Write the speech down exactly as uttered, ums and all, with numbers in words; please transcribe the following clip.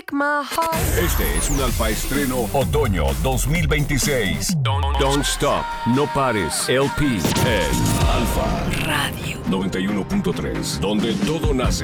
break my heart. Este es un Alfa Estreno Otoño dos mil veintiséis. Don't, Don't Stop, No Pares, L P en Alfa Radio noventa y uno punto tres, donde todo nace.